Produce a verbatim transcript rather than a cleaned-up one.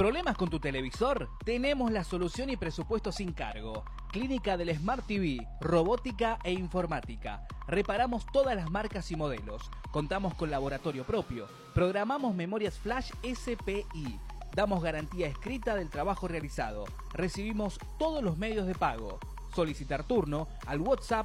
¿Problemas con tu televisor? Tenemos la solución y presupuesto sin cargo. Clínica del Smart T V, robótica e informática. Reparamos todas las marcas y modelos. Contamos con laboratorio propio. Programamos memorias flash S P I. Damos garantía escrita del trabajo realizado. Recibimos todos los medios de pago. Solicitar turno al WhatsApp